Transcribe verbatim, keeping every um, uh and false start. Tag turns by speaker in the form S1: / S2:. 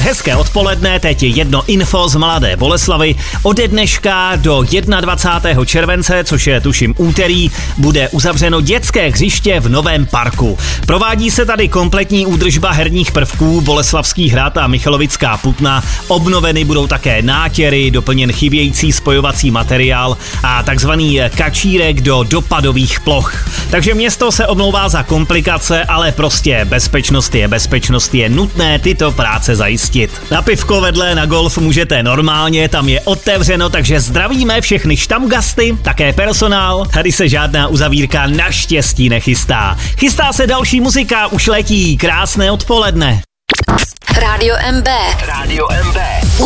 S1: Hezké odpoledne, teď je jedno info z Mladé Boleslavi. Ode dneška do dvacátého prvního července, což je tuším úterý, bude uzavřeno dětské hřiště v Novém parku. Provádí se tady kompletní údržba herních prvků, Boleslavský hrad a Michalovická Putna. Obnoveny budou také nátěry, doplněn chybějící spojovací materiál a takzvaný kačírek do dopadových ploch. Takže město se omlouvá za komplikace, ale prostě bezpečnost je bezpečnost, je nutné tyto práce zajistit. Na pivko vedle, na golf můžete normálně, tam je otevřeno, takže zdravíme všechny štamgasty, také personál. Tady se žádná uzavírka naštěstí nechystá. Chystá se další muzika, už letí, krásné odpoledne.
S2: Rádio M B.
S3: Rádio M B.